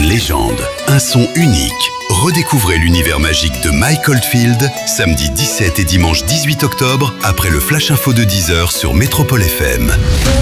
légende, un son unique. Redécouvrez l'univers magique de Mike Oldfield, samedi 17 et dimanche 18 octobre, après le Flash Info de 10h sur Métropole FM.